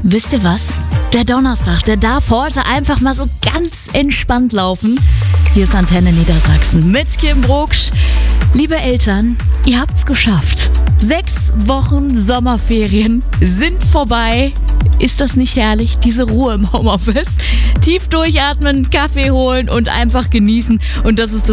Wisst ihr was? Der Donnerstag, der darf heute einfach mal so ganz entspannt laufen. Hier ist Antenne Niedersachsen mit Kim Brugsch. Liebe Eltern, ihr habt's geschafft. 6 Wochen Sommerferien sind vorbei. Ist das nicht herrlich? Diese Ruhe im Homeoffice. Tief durchatmen, Kaffee holen und einfach genießen. Und das ist das